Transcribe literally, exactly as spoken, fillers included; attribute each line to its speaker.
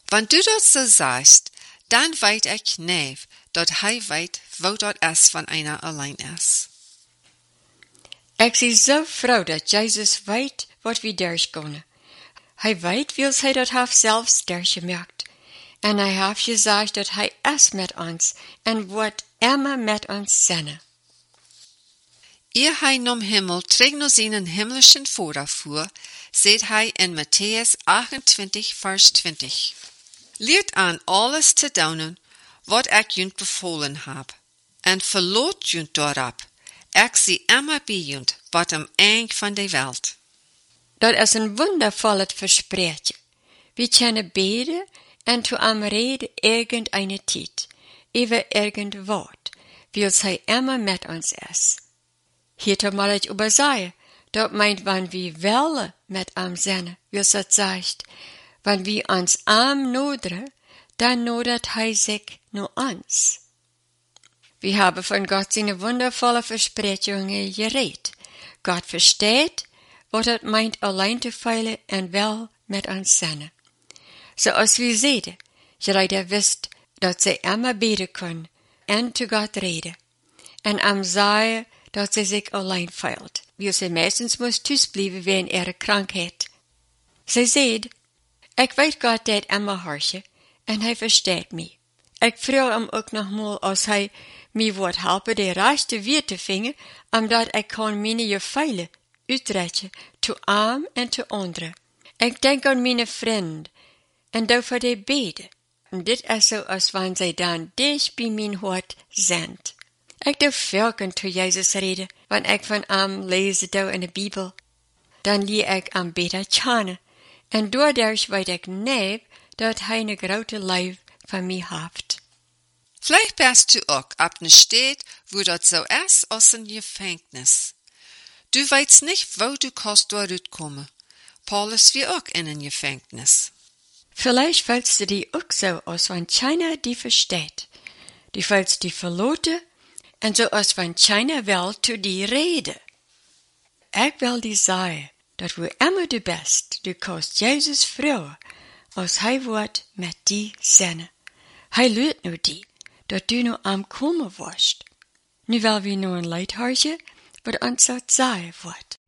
Speaker 1: Wann du dat so sagst, dann weet ich neef, dat hij weet wo dat es van einer allein is.
Speaker 2: Ik zie zo froh dat Jezus weet wat we durchgaan. Hij weet wils hij dat heeft zelfs durchgemerkt. En hij heeft gezegd dat hij is met ons en wordt immer met ons zijn.
Speaker 1: Eer hij nom Himmel trägt nur seinen himmlischen Vater vor, seht hij in Matthäus achtentwintig, vers twintig. Leert aan alles te doen, wat ik junt befohlen heb, en verloot junt daarop. Ik zie immer bij junt, wat am eind van de Welt.
Speaker 2: Dat is een wondervolles versprechen. We kunnen beten en zu am reden irgendeine tijd, über irgendwort, wils hij immer met ons is. Hier mal ich übersehen, dat meint, wann wir welle met am zijn, wils dat zegt, wann wir ons arm noderen, dann nodert hij sich nur ons. Wir haben von Gott seine wundervolle Versprechungen geredet. Gott versteht, wat het meint allein te feilen en wel met ons zijn. Zoals we zeiden, jeder wist dat zij immer beten kon en te God reden. En am zei dat zij zich alleen feilt, wie ze meestens moest thuisblijven wegen ihrer krankheid. Zij zei, ik weet God dat immer hoortje en hij versteht mij. Ik vroeg hem ook nogmaals als hij mij wordt helpen de rechte weer te vinden, omdat ik kan mijn gefeilen uitrechten, te arm en te anderen. Ik denk aan mijn vriend en daarvoor de beden. En dit is zo als wanneer zij dan dicht bij mijn hart zijn. Ik doe velken toe Jezus reden, wanneer ik van hem lees doe in de Bijbel. Dan leer ik hem beter kennen. En doordat weet ik neef dat hij een grote lief van mij heeft.
Speaker 1: Vielleicht bist du auch ab ne Stadt, wo dat so is als ein Gefängnis. Du weißt nicht, wo du kannst dort kommen. Paulus wie auch in ein Gefängnis.
Speaker 2: Vielleicht fühlst du dich auch so, als wenn keiner die versteht. Du fühlst dich verloren und so, als wenn keiner will zu dir reden. Ich will dir sagen, dass wo immer du bist, du kannst Jesus fragen, als hij wordt met die zijn. Hij leert nu die, dat du nu am komen worst. Nu wil we nu een lied horen, wat ons dat zeggen wordt.